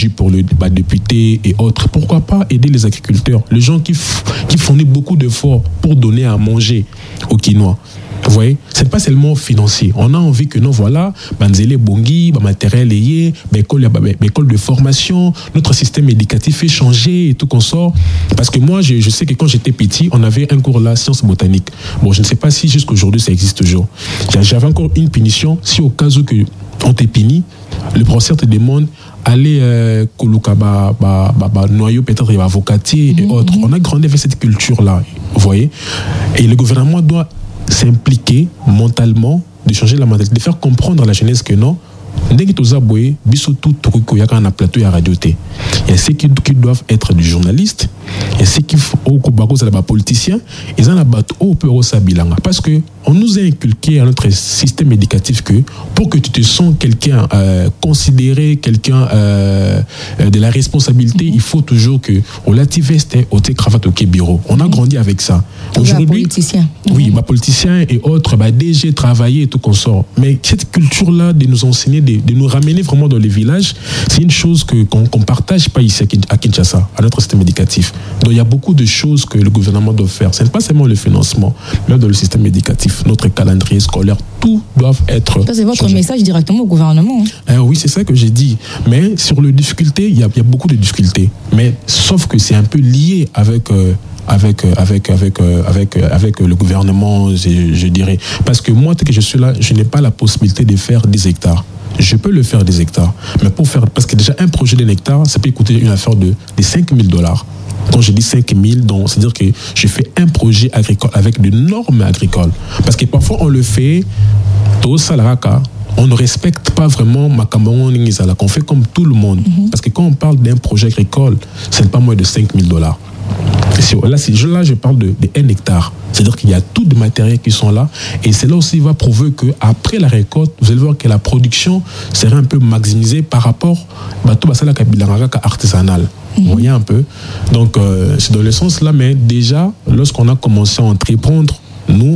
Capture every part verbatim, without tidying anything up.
budget pour le bah, député et autres. Pourquoi pas aider les agriculteurs, les gens qui, f- qui fournissent beaucoup d'efforts pour donner à manger aux Kinois. Vous voyez, ce n'est pas seulement financier. On a envie que non, voilà, banzele bongi, ba matériel lié, école, école de formation, notre système éducatif est changé et tout qu'on sort. Parce que moi, je, je sais que quand j'étais petit, on avait un cours là, sciences botaniques. Bon, je ne sais pas si jusqu'à aujourd'hui ça existe toujours. J'avais encore une punition. Si au cas où que on te punit, le professeur te demande aller euh, koluka ba ba ba, ba noyau peut-être avocatier et autres. On a grandi avec cette culture là, vous voyez. Et le gouvernement doit s'impliquer mentalement, de changer la mentalité, de faire comprendre à la jeunesse que non, ndenge toza boye biso tout truc ko yaka na plateau ya radio té. Il y a ceux qui, qui doivent être du journaliste, il y a ceux qui au kobako za ba politicien, ils en a battu au peu au sabilanga parce que on nous a inculqué à notre système éducatif que pour que tu te sens quelqu'un euh, considéré, quelqu'un euh, de la responsabilité, mm-hmm. il faut toujours que au lati veste, au té cravate au bureau. On a grandi avec ça. Aujourd'hui, politicien. Oui, bah politicien et autres, bah D G travailler et tout qu'on sort. Mais cette culture là de nous enseigner, de, de nous ramener vraiment dans les villages, c'est une chose que qu'on, qu'on partage pas ici à Kinshasa, à notre système éducatif. Donc il y a beaucoup de choses que le gouvernement doit faire. Ce n'est pas seulement le financement, mais dans le système éducatif. Notre calendrier scolaire, tout doit être... Ça, c'est votre changé. message directement au gouvernement. Euh, oui, c'est ça que j'ai dit. Mais sur les difficultés, il y a, il y a beaucoup de difficultés. Mais sauf que c'est un peu lié avec... Euh, avec avec avec avec avec le gouvernement, je, je dirais, parce que moi, dès que je suis là, je n'ai pas la possibilité de faire dix hectares. Je peux le faire des hectares, mais pour faire, parce que déjà un projet d'un hectare, ça peut coûter une affaire de, de cinq mille dollars. Quand je dis cinq mille, donc c'est-à-dire que je fais un projet agricole avec des normes agricoles. Parce que parfois on le fait, tout ça on ne respecte pas vraiment Makamon Ningizala, qu'on fait comme tout le monde. Mm-hmm. Parce que quand on parle d'un projet agricole, ce n'est pas moins de cinq mille dollars. Là, là, je parle de, de un hectare. C'est-à-dire qu'il y a tout de matériel qui sont là. Et c'est là aussi qui va prouver qu'après la récolte, vous allez voir que la production sera un peu maximisée par rapport à tout ça artisanal. Vous voyez un peu. Donc, euh, c'est dans le sens là, mais déjà, lorsqu'on a commencé à entreprendre, nous,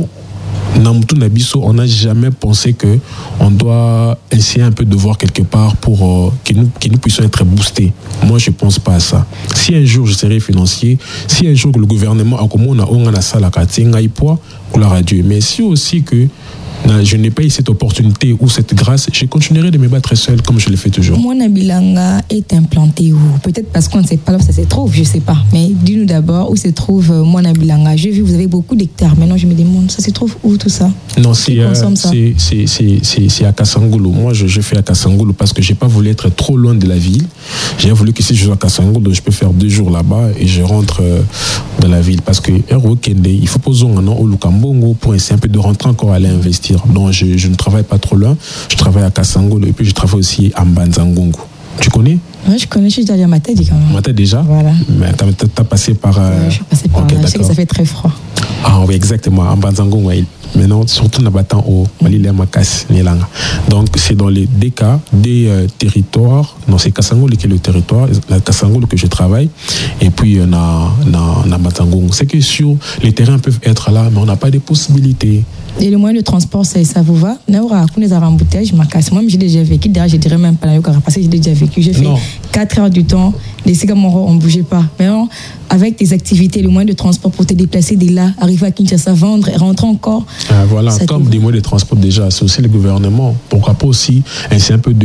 on n'a jamais pensé que on doit essayer un peu de voir quelque part pour euh, que, nous, que nous puissions être boostés. Moi, je ne pense pas à ça. Si un jour je serai financier, si un jour le gouvernement a comme on a on a ça la gloire à Dieu. Mais si aussi que je n'ai pas eu cette opportunité ou cette grâce, je continuerai de me battre seul comme je le fais toujours. Moana Bilanga est implanté où? Peut-être parce qu'on ne sait pas où ça se trouve, je ne sais pas. Mais dis-nous d'abord où se trouve Moana Bilanga. J'ai vu, vous avez beaucoup d'hectares. Maintenant, je me demande, ça se trouve où tout ça? Non, c'est, euh, c'est, c'est, c'est, c'est, c'est à Kasangulu. Moi, je, je fais à Kasangulu parce que je n'ai pas voulu être trop loin de la ville. J'ai voulu que si je suis à Kasangulu, je peux faire deux jours là-bas et je rentre euh, dans la ville. Parce que il faut poser un nom au Lukambongo pour essayer un peu de rentrer encore à aller investir. Donc je, je ne travaille pas trop loin. Je travaille à Kasangulu et puis je travaille aussi à Mbanzangungu. Tu connais? Oui, je connais. Je suis déjà allée à Matadi quand même. Matadi déjà? Voilà. Mais t'as, t'as passé par... Euh... Oui, je suis passé par okay, là. Je sais que ça fait très froid. Ah oui, exactement. À Mbanzangungu, maintenant, surtout dans Batan au Malilé Makas, Nélanga. Donc c'est dans les deux cas des euh, territoires. Non, c'est Kasangulu qui est le territoire. La Kasangulu que je travaille. Et puis, on a, on a Mbanzangungu. C'est que sur les terrains peuvent être là, mais on n'a pas de possibilités. Et le moyen de transport, ça, ça vous va? Naura, les embouteillages, ma casse. Moi, j'ai déjà vécu. D'ailleurs, je dirais même pas la parce que j'ai déjà vécu. J'ai fait quatre heures du temps. Les Sigamoro, on ne bougeait pas. Mais non, avec tes activités, le moyen de transport pour te déplacer de là, arriver à Kinshasa, vendre et rentrer encore. Ah, voilà, comme des moyens de transport déjà, c'est aussi le gouvernement. Pourquoi pas aussi, c'est un peu de